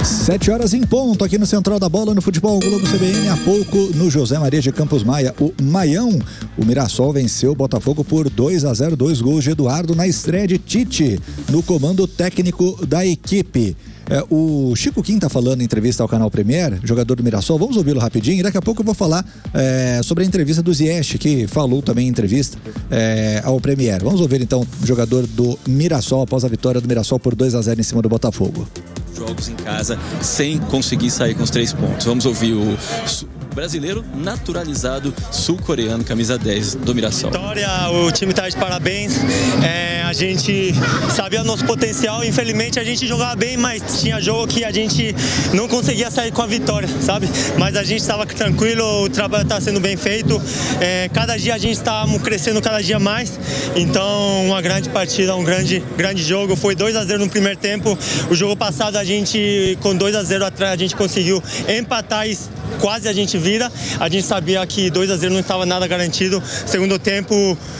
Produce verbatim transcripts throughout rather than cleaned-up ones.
Sete horas em ponto aqui no Central da Bola, no Futebol Globo C B N. Há pouco no José Maria de Campos Maia, o Maião. O Mirassol venceu o Botafogo por dois a zero, dois gols de Eduardo na estreia de Tite no comando técnico da equipe. É, o Chico Kim tá falando em entrevista ao canal Premier, jogador do Mirassol. Vamos ouvi-lo rapidinho e daqui a pouco eu vou falar é, sobre a entrevista do Ziyech, que falou também em entrevista é, ao Premier. Vamos ouvir então o jogador do Mirassol após a vitória do Mirassol por dois a zero em cima do Botafogo. Jogos em casa sem conseguir sair com os três pontos. Vamos ouvir o brasileiro naturalizado sul-coreano, camisa dez do Mirassol. Vitória, o time está de parabéns. É, a gente sabia o nosso potencial. Infelizmente a gente jogava bem, mas tinha jogo que a gente não conseguia sair com a vitória, sabe? Mas a gente estava tranquilo, o trabalho está sendo bem feito. É, cada dia a gente está crescendo cada dia mais. Então, uma grande partida, um grande, grande jogo. Foi dois a zero no primeiro tempo. O jogo passado a gente, com dois a zero atrás, a gente conseguiu empatar e quase a gente vira. A gente sabia que dois a zero não estava nada garantido. Segundo tempo,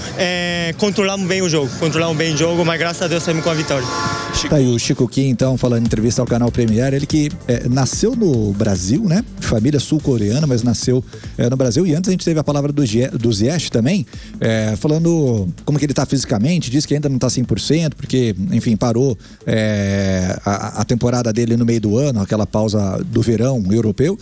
é, controlamos bem o jogo. Controlamos bem o jogo, mas graças a Deus saímos com a vitória. Tá aí o Chico Kim, então, falando em entrevista ao canal Premier. Ele que é, nasceu no Brasil, né? Família sul-coreana, mas nasceu é, no Brasil. E antes a gente teve a palavra do, do Ziyech também, é, falando como que ele tá fisicamente. Diz que ainda não tá cem por cento, porque, enfim, parou é, a, a temporada dele no meio do ano, aquela pausa do verão europeu.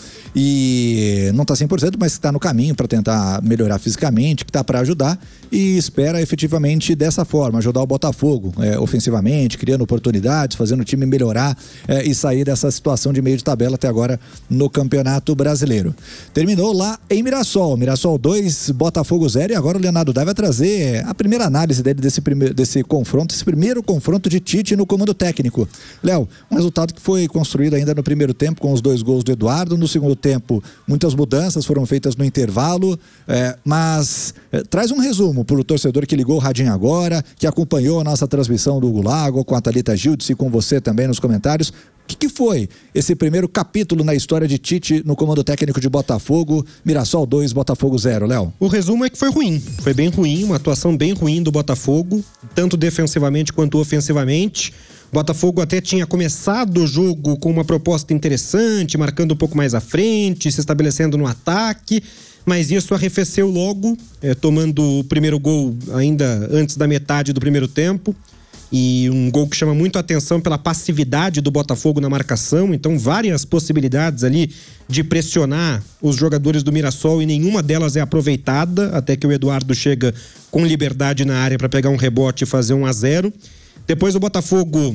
E não tá cem por cento, mas está no caminho para tentar melhorar fisicamente, que tá para ajudar e espera efetivamente dessa forma, ajudar o Botafogo é, ofensivamente, criando oportunidades, fazendo o time melhorar é, e sair dessa situação de meio de tabela até agora no Campeonato Brasileiro. Terminou lá em Mirassol, Mirassol dois, Botafogo zero, e agora o Leonardo Dai vai trazer a primeira análise dele desse, primeiro, desse confronto, esse primeiro confronto de Tite no comando técnico. Léo, um resultado que foi construído ainda no primeiro tempo com os dois gols do Eduardo, no segundo tempo muitas mudanças foram feitas no intervalo, é, mas é, traz um resumo para o torcedor que ligou o radinho agora, que acompanhou a nossa transmissão do Gulago com a Thalita Gildes e com você também nos comentários. O que, que foi esse primeiro capítulo na história de Tite no comando técnico de Botafogo? Mirassol dois, Botafogo zero, Léo. O resumo é que foi ruim, foi bem ruim, uma atuação bem ruim do Botafogo, tanto defensivamente quanto ofensivamente. O Botafogo até tinha começado o jogo com uma proposta interessante, marcando um pouco mais à frente, se estabelecendo no ataque, mas isso arrefeceu logo, é, tomando o primeiro gol ainda antes da metade do primeiro tempo. E um gol que chama muito a atenção pela passividade do Botafogo na marcação. Então, várias possibilidades ali de pressionar os jogadores do Mirassol e nenhuma delas é aproveitada, até que o Eduardo chega com liberdade na área para pegar um rebote e fazer um a zero. Depois o Botafogo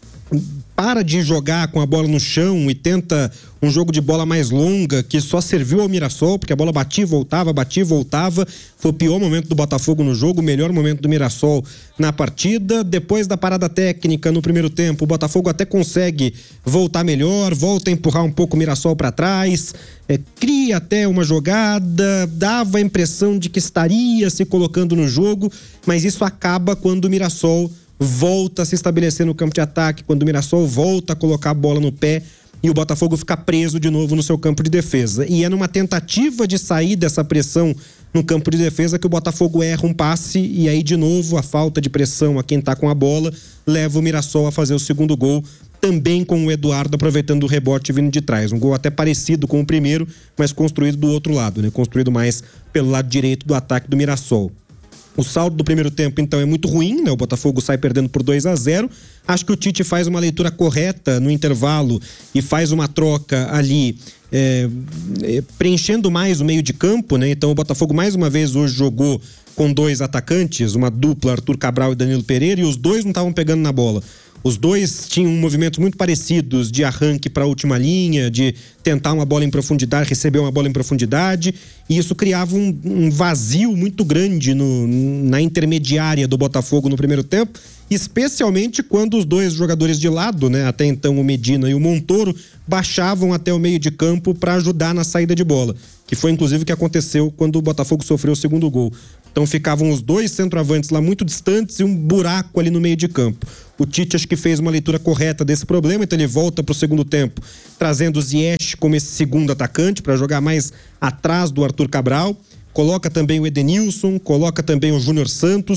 para de jogar com a bola no chão e tenta um jogo de bola mais longa, que só serviu ao Mirassol, porque a bola batia e voltava, batia e voltava. Foi o pior momento do Botafogo no jogo, o melhor momento do Mirassol na partida. Depois da parada técnica no primeiro tempo, o Botafogo até consegue voltar melhor, volta a empurrar um pouco o Mirassol para trás, é, cria até uma jogada, dava a impressão de que estaria se colocando no jogo, mas isso acaba quando o Mirassol volta a se estabelecer no campo de ataque, quando o Mirassol volta a colocar a bola no pé e o Botafogo fica preso de novo no seu campo de defesa. E é numa tentativa de sair dessa pressão no campo de defesa que o Botafogo erra um passe e aí de novo a falta de pressão a quem tá com a bola leva o Mirassol a fazer o segundo gol, também com o Eduardo aproveitando o rebote vindo de trás. Um gol até parecido com o primeiro, mas construído do outro lado, né? Construído mais pelo lado direito do ataque do Mirassol. O saldo do primeiro tempo, então, é muito ruim, né? O Botafogo sai perdendo por dois a zero. Acho que o Tite faz uma leitura correta no intervalo e faz uma troca ali, é, é, preenchendo mais o meio de campo, né? Então, o Botafogo, mais uma vez, hoje jogou com dois atacantes, uma dupla, Arthur Cabral e Danilo Pereira, e os dois não estavam pegando na bola. Os dois tinham movimentos muito parecidos de arranque para a última linha, de tentar uma bola em profundidade, receber uma bola em profundidade, e isso criava um, um vazio muito grande no, na intermediária do Botafogo no primeiro tempo, especialmente quando os dois jogadores de lado, né, até então o Medina e o Montoro, baixavam até o meio de campo para ajudar na saída de bola, que foi inclusive o que aconteceu quando o Botafogo sofreu o segundo gol. Então ficavam os dois centroavantes lá muito distantes e um buraco ali no meio de campo. O Tite acho que fez uma leitura correta desse problema, então ele volta para o segundo tempo, trazendo o Ziyech como esse segundo atacante para jogar mais atrás do Arthur Cabral. Coloca também o Edenilson, coloca também o Júnior Santos,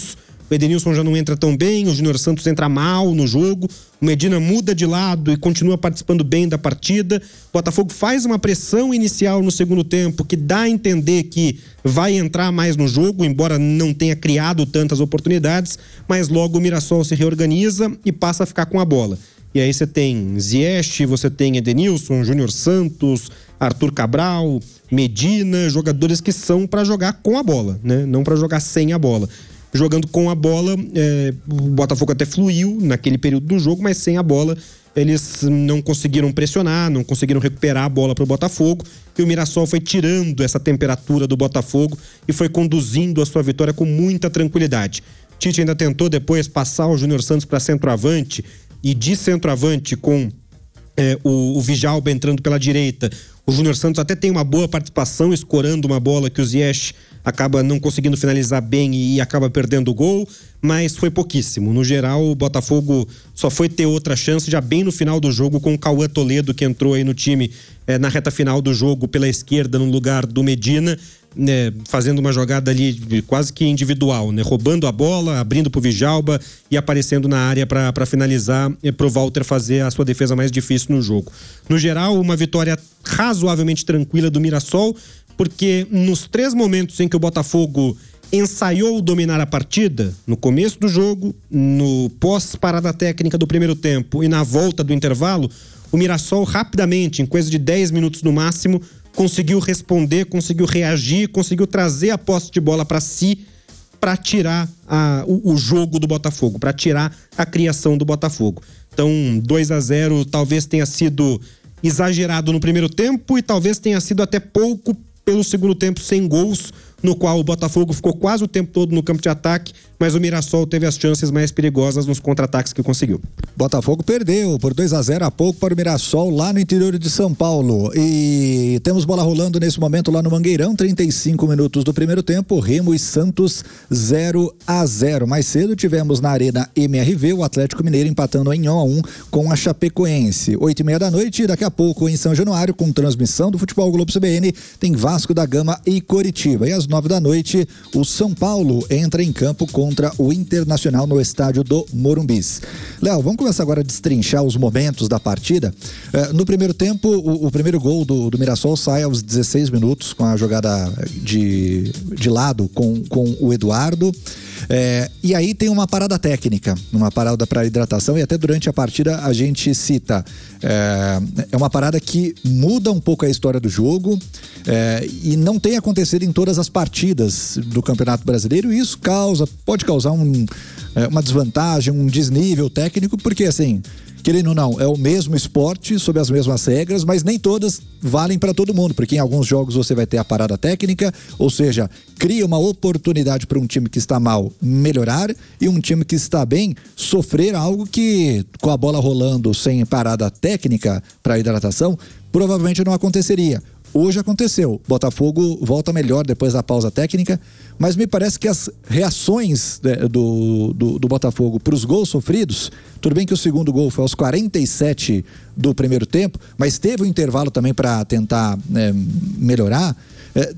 o Edenilson já não entra tão bem, o Júnior Santos entra mal no jogo, o Medina muda de lado e continua participando bem da partida. O Botafogo faz uma pressão inicial no segundo tempo que dá a entender que vai entrar mais no jogo, embora não tenha criado tantas oportunidades, mas logo o Mirassol se reorganiza e passa a ficar com a bola. E aí você tem Ziyech, você tem Edenilson, Júnior Santos, Arthur Cabral, Medina, jogadores que são para jogar com a bola, né? Não para jogar sem a bola. Jogando com a bola, é, o Botafogo até fluiu naquele período do jogo, mas sem a bola eles não conseguiram pressionar, não conseguiram recuperar a bola para o Botafogo, e o Mirassol foi tirando essa temperatura do Botafogo e foi conduzindo a sua vitória com muita tranquilidade. Tite ainda tentou depois passar o Júnior Santos para centroavante, e de centroavante com é, o, o Vijalba entrando pela direita. O Júnior Santos até tem uma boa participação, escorando uma bola que o Ziyech acaba não conseguindo finalizar bem e, e acaba perdendo o gol, mas foi pouquíssimo. No geral, o Botafogo só foi ter outra chance já bem no final do jogo com o Cauã Toledo, que entrou aí no time é, na reta final do jogo pela esquerda, no lugar do Medina, né, fazendo uma jogada ali quase que individual, né, roubando a bola, abrindo pro Vijalba e aparecendo na área para finalizar, e pro Walter fazer a sua defesa mais difícil no jogo. No geral, uma vitória razoavelmente tranquila do Mirassol, porque nos três momentos em que o Botafogo ensaiou dominar a partida, no começo do jogo, no pós-parada técnica do primeiro tempo e na volta do intervalo, o Mirassol rapidamente, em coisa de dez minutos no máximo, conseguiu responder, conseguiu reagir, conseguiu trazer a posse de bola para si, para tirar a, o, o jogo do Botafogo, para tirar a criação do Botafogo. Então, dois a zero talvez tenha sido exagerado no primeiro tempo e talvez tenha sido até pouco pelo segundo tempo sem gols, no qual o Botafogo ficou quase o tempo todo no campo de ataque, mas o Mirassol teve as chances mais perigosas nos contra-ataques que conseguiu. Botafogo perdeu por dois a zero há pouco para o Mirassol lá no interior de São Paulo, e temos bola rolando nesse momento lá no Mangueirão, trinta e cinco minutos do primeiro tempo, Remo e Santos zero a zero. Mais cedo tivemos na Arena M R V o Atlético Mineiro empatando em um a um com a Chapecoense. Oito e meia da noite, daqui a pouco em São Januário, com transmissão do Futebol Globo C B N, tem Vasco da Gama e Coritiba. E às nove da noite, o São Paulo entra em campo contra o Internacional no estádio do Morumbis. Léo, vamos começar agora a destrinchar os momentos da partida. Eh, no primeiro tempo, o, o primeiro gol do, do Mirassol sai aos dezesseis minutos com a jogada de, de lado com, com o Eduardo. É, e aí tem uma parada técnica, uma parada para hidratação, e até durante a partida a gente cita, é, é uma parada que muda um pouco a história do jogo, é, e não tem acontecido em todas as partidas do Campeonato Brasileiro, e isso causa, pode causar um, é, uma desvantagem, um desnível técnico, porque assim, querendo ou não, é o mesmo esporte, sob as mesmas regras, mas nem todas valem para todo mundo, porque em alguns jogos você vai ter a parada técnica, ou seja, cria uma oportunidade para um time que está mal melhorar e um time que está bem sofrer algo que, com a bola rolando sem parada técnica para hidratação, provavelmente não aconteceria. Hoje aconteceu, Botafogo volta melhor depois da pausa técnica, mas me parece que as reações né, do, do, do Botafogo para os gols sofridos, tudo bem que o segundo gol foi aos quarenta e sete do primeiro tempo, mas teve um intervalo também para tentar né, melhorar, é,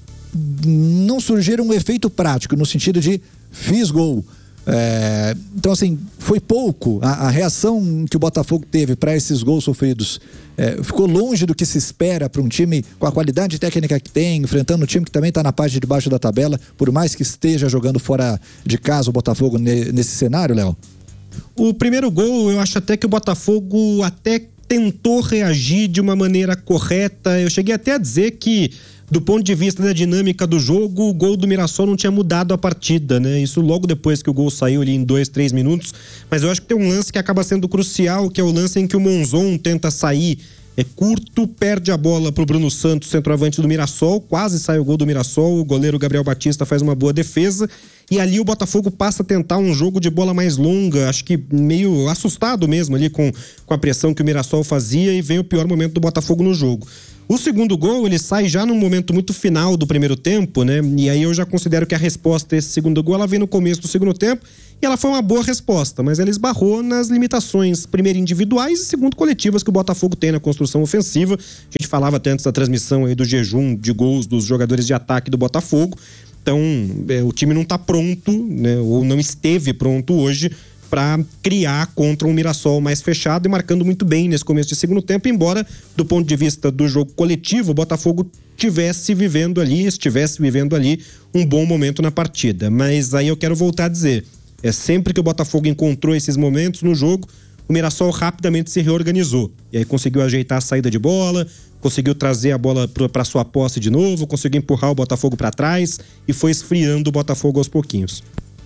não surgiram um efeito prático, no sentido de fiz gol. É, então assim, foi pouco a, a reação que o Botafogo teve para esses gols sofridos, é, ficou longe do que se espera para um time com a qualidade técnica que tem, enfrentando um time que também está na parte de baixo da tabela, por mais que esteja jogando fora de casa o Botafogo ne, nesse cenário, Léo. O primeiro gol, eu acho até que o Botafogo até tentou reagir de uma maneira correta. Eu cheguei até a dizer que, do ponto de vista da dinâmica do jogo, o gol do Mirassol não tinha mudado a partida, né? Isso logo depois que o gol saiu ali em dois, três minutos. Mas eu acho que tem um lance que acaba sendo crucial, que é o lance em que o Monzon tenta sair é curto, perde a bola pro Bruno Santos, centroavante do Mirassol, quase sai o gol do Mirassol, o goleiro Gabriel Batista faz uma boa defesa, e ali o Botafogo passa a tentar um jogo de bola mais longa, acho que meio assustado mesmo ali com, com a pressão que o Mirassol fazia, e vem o pior momento do Botafogo no jogo. O segundo gol, ele sai já num momento muito final do primeiro tempo, né? E aí eu já considero que a resposta a esse segundo gol, ela vem no começo do segundo tempo, e ela foi uma boa resposta, mas ela esbarrou nas limitações, primeiro individuais e segundo coletivas que o Botafogo tem na construção ofensiva. A gente falava até antes da transmissão aí do jejum de gols dos jogadores de ataque do Botafogo, Então, é, o time não está pronto, né, ou não esteve pronto hoje para criar contra um Mirassol mais fechado e marcando muito bem nesse começo de segundo tempo, embora do ponto de vista do jogo coletivo, o Botafogo tivesse vivendo ali, estivesse vivendo ali um bom momento na partida. Mas aí eu quero voltar a dizer, é sempre que o Botafogo encontrou esses momentos no jogo, o Mirassol rapidamente se reorganizou. E aí conseguiu ajeitar a saída de bola, conseguiu trazer a bola para sua posse de novo, conseguiu empurrar o Botafogo para trás e foi esfriando o Botafogo aos pouquinhos.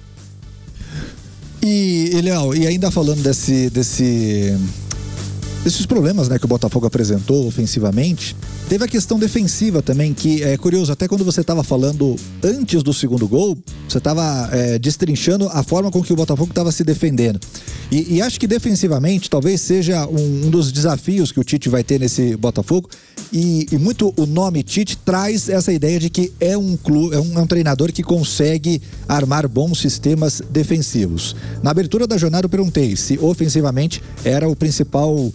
E, Léo, e ainda falando desse, desse, desses problemas, né, que o Botafogo apresentou ofensivamente, teve a questão defensiva também, que é curioso, até quando você estava falando antes do segundo gol, você estava é, destrinchando a forma com que o Botafogo estava se defendendo. E, e acho que defensivamente talvez seja um, um dos desafios que o Tite vai ter nesse Botafogo. E, e muito o nome Tite traz essa ideia de que é um clube, é um, é um treinador que consegue armar bons sistemas defensivos. Na abertura da jornada eu perguntei se ofensivamente era o principal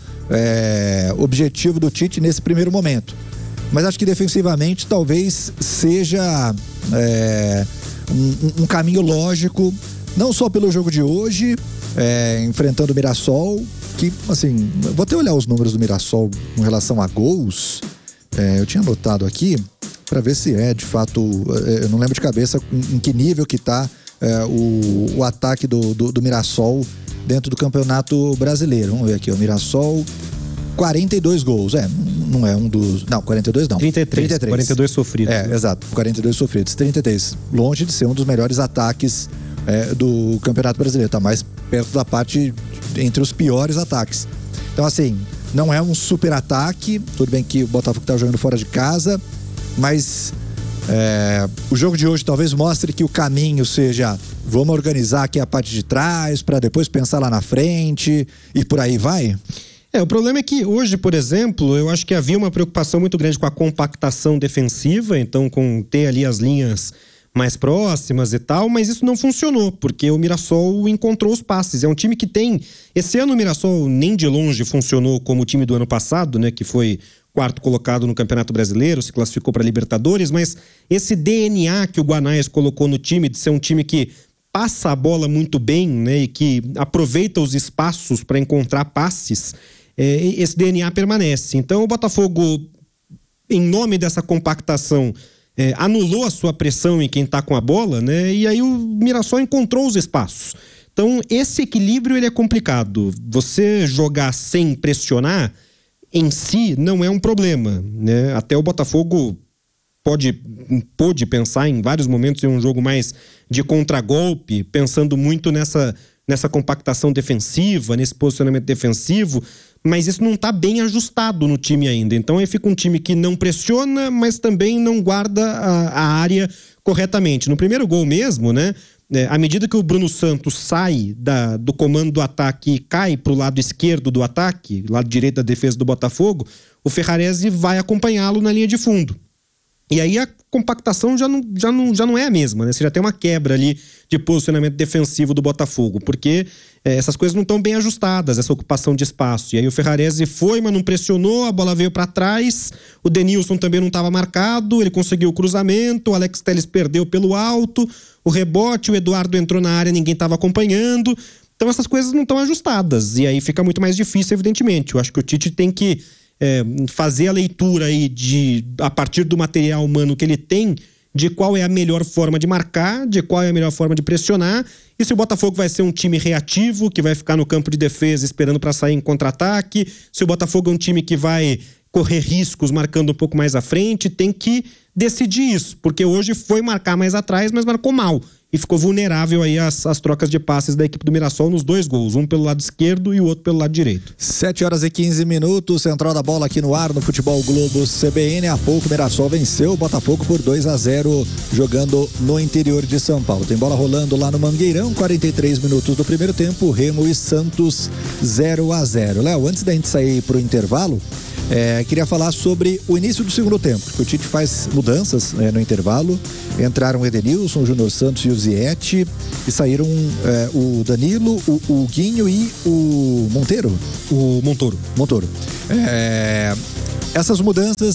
é, objetivo do Tite nesse primeiro momento. Mas acho que defensivamente talvez seja é, um, um caminho lógico, não só pelo jogo de hoje, é, enfrentando o Mirassol, que, assim, vou até olhar os números do Mirassol com relação a gols. É, eu tinha anotado aqui para ver se é, de fato, é, eu não lembro de cabeça em, em que nível que tá é, o, o ataque do, do, do Mirassol dentro do Campeonato Brasileiro. Vamos ver aqui, o Mirassol, quarenta e dois gols. É, não é um dos... Não, quarenta e dois não. trinta e três. trinta e três. quarenta e dois sofridos. É, exato. quarenta e dois sofridos. trinta e três. Longe de ser um dos melhores ataques é, do Campeonato Brasileiro. Tá mais perto da parte entre os piores ataques. Então, assim, não é um super ataque. Tudo bem que o Botafogo tá jogando fora de casa, mas é, o jogo de hoje talvez mostre que o caminho seja: vamos organizar aqui a parte de trás para depois pensar lá na frente e por aí vai. É, o problema é que hoje, por exemplo, eu acho que havia uma preocupação muito grande com a compactação defensiva, então com ter ali as linhas mais próximas e tal, mas isso não funcionou, porque o Mirassol encontrou os passes. É um time que tem... Esse ano o Mirassol nem de longe funcionou como o time do ano passado, né, que foi quarto colocado no Campeonato Brasileiro, se classificou para Libertadores, mas esse D N A que o Guanais colocou no time, de ser um time que passa a bola muito bem, né, e que aproveita os espaços para encontrar passes, é, esse D N A permanece. Então o Botafogo, em nome dessa compactação, É, anulou a sua pressão em quem está com a bola, né? E aí o Mirassol encontrou os espaços. Então, esse equilíbrio ele é complicado. Você jogar sem pressionar, em si, não é um problema, né? Até o Botafogo pode, pode pensar em vários momentos em um jogo mais de contragolpe, pensando muito nessa, nessa compactação defensiva, nesse posicionamento defensivo, mas isso não está bem ajustado no time ainda. Então aí fica um time que não pressiona, mas também não guarda a, a área corretamente. No primeiro gol mesmo, né? É, à medida que o Bruno Santos sai da, do comando do ataque e cai para o lado esquerdo do ataque, lado direito da defesa do Botafogo, o Ferrarese vai acompanhá-lo na linha de fundo. E aí a compactação já não, já não, já não é a mesma, né? Você já tem uma quebra ali de posicionamento defensivo do Botafogo, porque é, essas coisas não estão bem ajustadas, essa ocupação de espaço. E aí o Ferrarese foi, mas não pressionou, a bola veio para trás, o Denilson também não estava marcado, ele conseguiu o cruzamento, o Alex Telles perdeu pelo alto, o rebote, o Eduardo entrou na área, ninguém estava acompanhando. Então essas coisas não estão ajustadas, e aí fica muito mais difícil, evidentemente. Eu acho que o Tite tem que É, fazer a leitura aí de, a partir do material humano que ele tem, de qual é a melhor forma de marcar, de qual é a melhor forma de pressionar, e se o Botafogo vai ser um time reativo, que vai ficar no campo de defesa esperando para sair em contra-ataque, se o Botafogo é um time que vai correr riscos marcando um pouco mais à frente, tem que decidir isso, porque hoje foi marcar mais atrás, mas marcou mal. E ficou vulnerável aí às, às trocas de passes da equipe do Mirassol nos dois gols, um pelo lado esquerdo e o outro pelo lado direito. sete horas e quinze minutos, central da bola aqui no ar no Futebol Globo C B N. Há pouco o Mirassol venceu o Botafogo por dois a zero, jogando no interior de São Paulo. Tem bola rolando lá no Mangueirão, quarenta e três minutos do primeiro tempo, Remo e Santos zero a zero. Léo, antes da gente sair pro intervalo, É, queria falar sobre o início do segundo tempo, que o Tite faz mudanças é, no intervalo. Entraram o Edenilson, o Júnior Santos e o Zietti, e saíram é, o Danilo, o, o Guinho e o Monteiro. O Montoro. Montoro. É, essas mudanças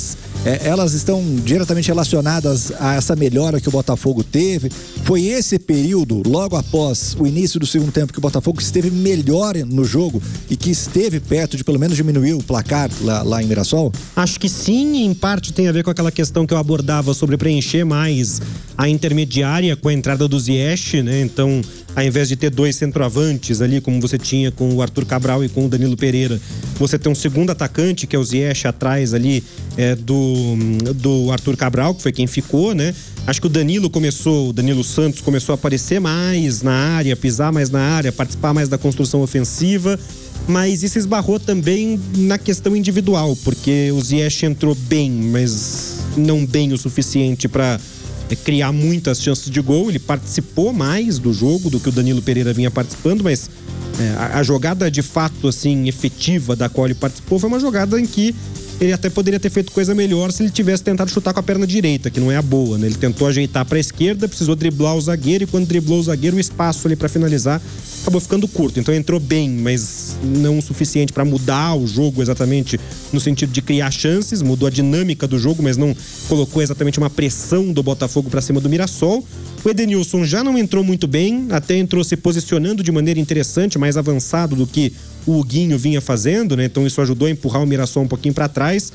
é, elas estão diretamente relacionadas a essa melhora que o Botafogo teve? Foi esse período, logo após o início do segundo tempo, que o Botafogo esteve melhor no jogo e que esteve perto de pelo menos diminuir o placar lá, lá em Mirassol? Acho que sim, em parte tem a ver com aquela questão que eu abordava sobre preencher mais a intermediária com a entrada do Ziyech, né? Então, ao invés de ter dois centroavantes ali, como você tinha com o Arthur Cabral e com o Danilo Pereira, você tem um segundo atacante, que é o Ziyech, atrás ali é, do, do Arthur Cabral, que foi quem ficou, né? Acho que o Danilo começou, o Danilo Santos começou a aparecer mais na área, pisar mais na área, participar mais da construção ofensiva, mas isso esbarrou também na questão individual, porque o Ziyech entrou bem, mas não bem o suficiente para criar muitas chances de gol. Ele participou mais do jogo do que o Danilo Pereira vinha participando, mas é, a, a jogada de fato assim efetiva da qual ele participou foi uma jogada em que ele até poderia ter feito coisa melhor se ele tivesse tentado chutar com a perna direita, que não é a boa, né? Ele tentou ajeitar para a esquerda, precisou driblar o zagueiro, e quando driblou o zagueiro, o espaço ali para finalizar acabou ficando curto. Então entrou bem, mas não o suficiente para mudar o jogo exatamente no sentido de criar chances, mudou a dinâmica do jogo, mas não colocou exatamente uma pressão do Botafogo para cima do Mirassol. O Edenilson já não entrou muito bem, até entrou se posicionando de maneira interessante, mais avançado do que o Huguinho vinha fazendo, né? Então isso ajudou a empurrar o Mirassol um pouquinho para trás,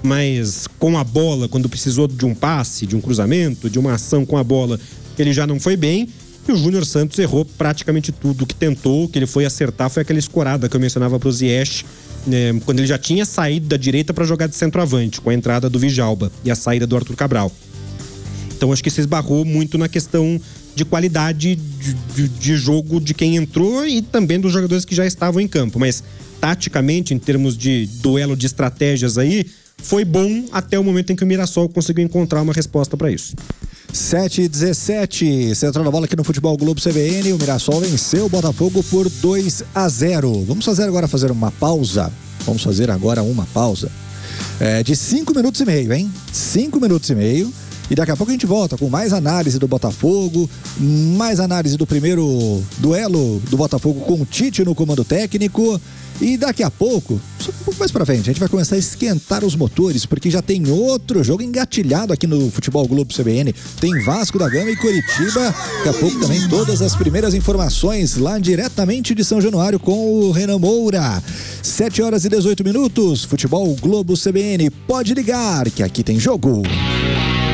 mas com a bola, quando precisou de um passe, de um cruzamento, de uma ação com a bola, ele já não foi bem. E o Júnior Santos errou praticamente tudo que tentou. O que ele foi acertar foi aquela escorada que eu mencionava pro Ziyech, né, quando ele já tinha saído da direita para jogar de centroavante, com a entrada do Vijalba e a saída do Arthur Cabral. Então acho que se esbarrou muito na questão de qualidade de, de, de jogo de quem entrou e também dos jogadores que já estavam em campo. Mas taticamente, em termos de duelo de estratégias aí, foi bom até o momento em que o Mirassol conseguiu encontrar uma resposta para isso. sete e dezessete, central da bola aqui no Futebol Globo C B N. O Mirassol venceu o Botafogo por dois a zero. Vamos fazer agora fazer uma pausa. Vamos fazer agora uma pausa é, de cinco minutos e meio, hein? cinco minutos e meio. E daqui a pouco a gente volta com mais análise do Botafogo, mais análise do primeiro duelo do Botafogo com o Tite no comando técnico. E daqui a pouco, só um pouco mais pra frente, a gente vai começar a esquentar os motores, porque já tem outro jogo engatilhado aqui no Futebol Globo C B N. Tem Vasco da Gama e Coritiba. Daqui a pouco também todas as primeiras informações lá diretamente de São Januário com o Renan Moura. sete horas e dezoito minutos, Futebol Globo C B N. Pode ligar, que aqui tem jogo.